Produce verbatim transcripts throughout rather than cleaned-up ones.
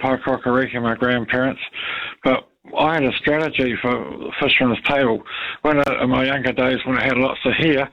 Paikokariki, my grandparents, but I had a strategy for Fisherman's Table. When I, in my younger days, when I had lots of hair,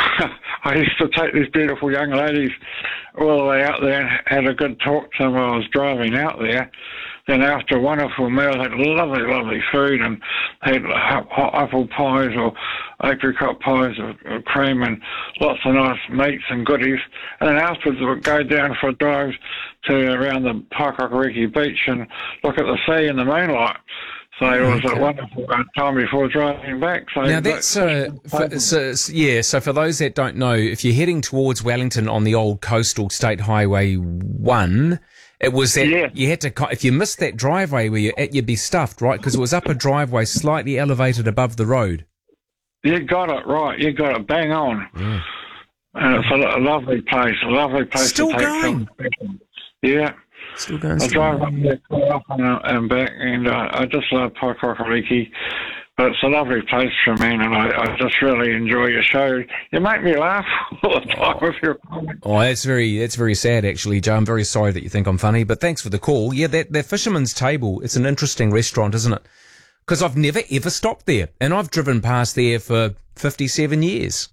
I used to take these beautiful young ladies all the way out there and had a good talk to them while I was driving out there. Then after a wonderful meal, had lovely, lovely food and had hot apple pies or apricot pies or, or cream and lots of nice meats and goodies. And then afterwards, we'd go down for a drive to around the Paikokariki beach and look at the sea in the moonlight. So it was okay. a wonderful time before driving back. So now that's uh, for, so, yeah. So for those that don't know, if you're heading towards Wellington on the old coastal State Highway One, it was that yeah. you had to. If you missed that driveway where you're at, you'd be stuffed, right? Because it was up a driveway slightly elevated above the road. You got it right. You got it bang on. Yeah. And it's a, a lovely place. A lovely place Still to take going. some. Yeah. Still going. I Still drive going. up there quite often and back, and uh, I just love Paikokariki. But it's a lovely place for me, and I, I just really enjoy your show. You make me laugh all the time with your comments. Oh, that's very that's very sad, actually, Joe. I'm very sorry that you think I'm funny, but thanks for the call. Yeah, that, that Fisherman's Table, it's an interesting restaurant, isn't it? Because I've never, ever stopped there, and I've driven past there for fifty-seven years.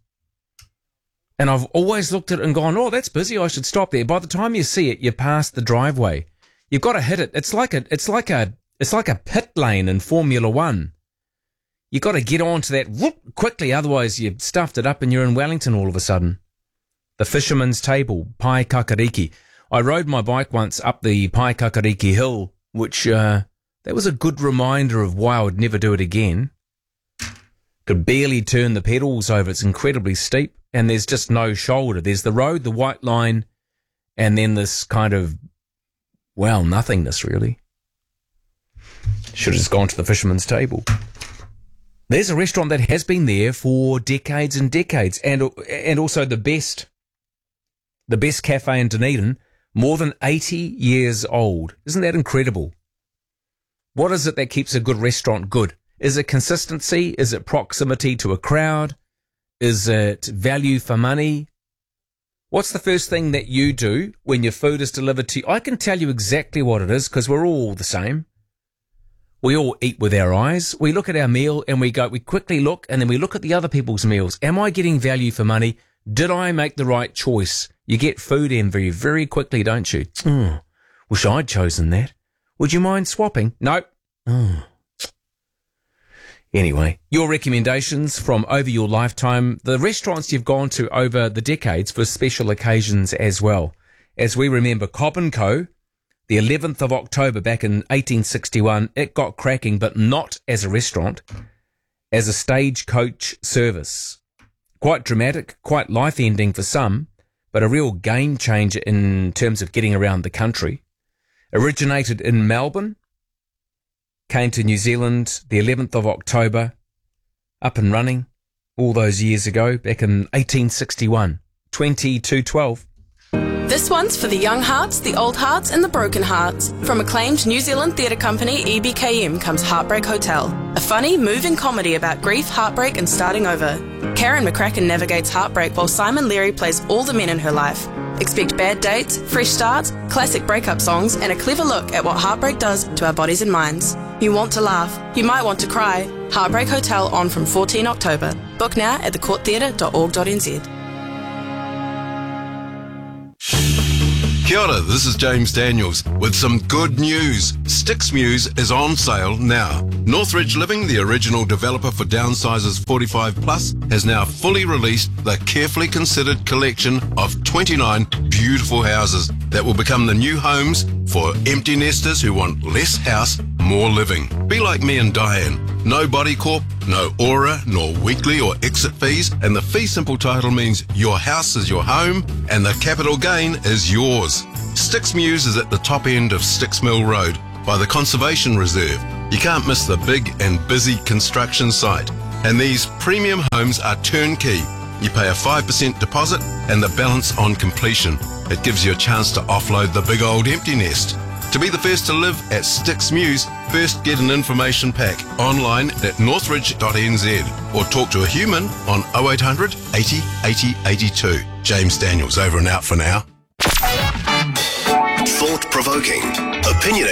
And I've always looked at it and gone, oh, that's busy, I should stop there. By the time you see it, you're past the driveway. You've got to hit it. It's like a, it's like a, it's like a pit lane in Formula One. You've got to get onto that whoop, quickly, otherwise you've stuffed it up and you're in Wellington all of a sudden. The Fisherman's Table, Paikokariki. I rode my bike once up the Paikokariki Hill, which, uh, that was a good reminder of why I would never do it again. Could barely turn the pedals over. It's incredibly steep. And there's just no shoulder. There's the road, the white line, and then this kind of, well, nothingness, really. Should have just gone to the Fisherman's Table. There's a restaurant that has been there for decades and decades, and and also the best, the best cafe in Dunedin, more than eighty years old. Isn't that incredible? What is it that keeps a good restaurant good? Is it consistency? Is it proximity to a crowd? Is it value for money? What's the first thing that you do when your food is delivered to you? I can tell you exactly what it is because we're all the same. We all eat with our eyes. We look at our meal and we go, we quickly look and then we look at the other people's meals. Am I getting value for money? Did I make the right choice? You get food envy very quickly, don't you? Oh, wish I'd chosen that. Would you mind swapping? Nope. Oh. Anyway, your recommendations from over your lifetime, the restaurants you've gone to over the decades for special occasions as well. As we remember Cobb and Co, the eleventh of October back in eighteen sixty-one, it got cracking, but not as a restaurant, as a stagecoach service. Quite dramatic, quite life-ending for some, but a real game changer in terms of getting around the country. Originated in Melbourne, came to New Zealand the eleventh of October, up and running all those years ago, back in eighteen sixty-one, twenty-two twelve. This one's for the young hearts, the old hearts and the broken hearts. From acclaimed New Zealand theatre company E B K M comes Heartbreak Hotel, a funny, moving comedy about grief, heartbreak and starting over. Karen McCracken navigates heartbreak while Simon Leary plays all the men in her life. Expect bad dates, fresh starts, classic breakup songs and a clever look at what heartbreak does to our bodies and minds. You want to laugh, you might want to cry. Heartbreak Hotel on from fourteenth of October. Book now at the court theatre dot org dot n z. Kia ora, this is James Daniels with some good news. Sticks Muse is on sale now. Northridge Living, the original developer for downsizers forty-five plus, has now fully released the carefully considered collection of twenty-nine beautiful houses that will become the new homes for empty nesters who want less house, more living. Be like me and Diane. No body corp, no aura, nor weekly or exit fees, and the fee simple title means your house is your home and the capital gain is yours. Sticks Muse is at the top end of Sticks Mill Road by the Conservation Reserve. You can't miss the big and busy construction site. And these premium homes are turnkey. You pay a five percent deposit and the balance on completion. It gives you a chance to offload the big old empty nest. To be the first to live at Sticks Muse, first get an information pack online at northridge dot n z or talk to a human on oh eight hundred, eighty, eighty, eighty-two. James Daniels, over and out for now. Thought-provoking, opinionated.